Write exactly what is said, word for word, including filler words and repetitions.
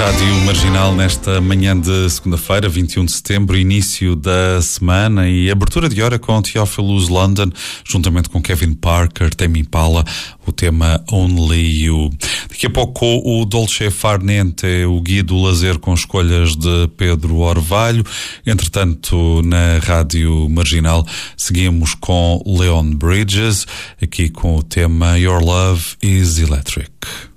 Rádio Marginal nesta manhã de segunda-feira, vinte e um de setembro, início da semana e abertura de hora com Theophilus London, juntamente com Kevin Parker, Tame Impala, o tema Only You. Daqui a pouco o Dolce Far Niente, o guia do lazer com escolhas de Pedro Orvalho. Entretanto, na Rádio Marginal, seguimos com Leon Bridges, aqui com o tema Your Love is Electric.